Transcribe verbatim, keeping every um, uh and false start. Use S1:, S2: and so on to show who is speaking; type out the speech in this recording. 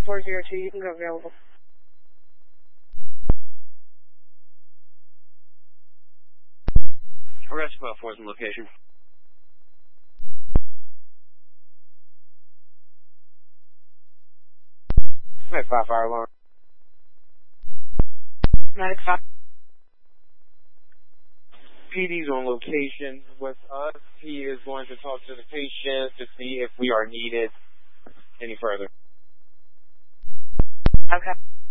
S1: four zero two, you can go available.
S2: Arrest twelve four is in location.
S3: Medic five, fire alarm.
S1: Medic five.
S3: P D's on location with us. He is going to talk to the patient to see if we are needed any further.
S1: Okay.